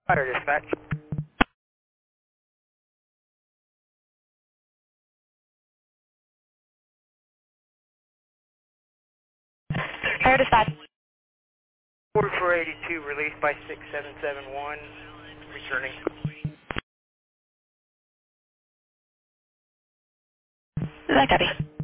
Fire dispatch. Fire dispatch. Order 482 released by 6771. Returning. That copy.